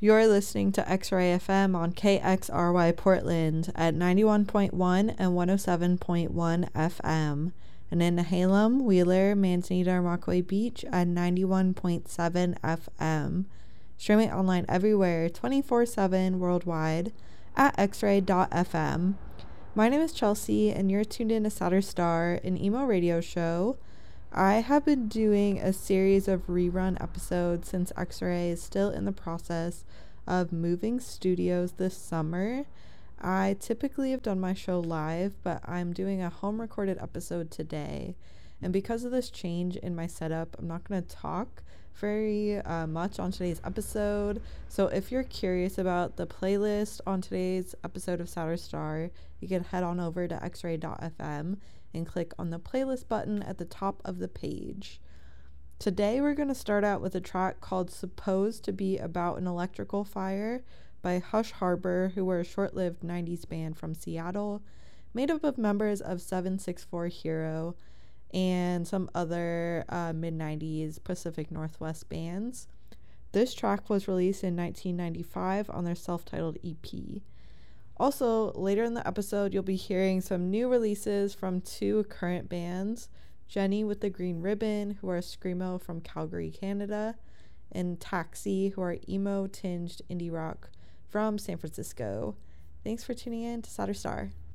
You're listening to X-Ray FM on KXRY Portland at 91.1 and 107.1 FM. And in Nehalem, Wheeler, Manzanita, and Rockaway Beach at 91.7 FM. Streaming online everywhere, 24/7 worldwide at xray.fm. My name is Chelsea, and you're tuned in to Saturn Star, an emo radio show. I have been doing a series of rerun episodes since X-Ray is still in the process of moving studios this summer. I typically have done my show live, but I'm doing a home recorded episode today. And because of this change in my setup, I'm not going to talk very much on today's episode. So if you're curious about the playlist on today's episode of Saturn Star, you can head on over to xray.fm and click on the playlist button at the top of the page. Today we're going to start out with a track called Supposed to Be About an Electrical Fire by Hush Harbor, who were a short-lived 90s band from Seattle, made up of members of 764 Hero and some other mid-90s Pacific Northwest bands. This track was released in 1995 on their self-titled EP. Also, later in the episode, you'll be hearing some new releases from two current bands, Jenny with the Green Ribbon, who are screamo from Calgary, Canada, and Taxi, who are emo-tinged indie rock from San Francisco. Thanks for tuning in to Saturn Star.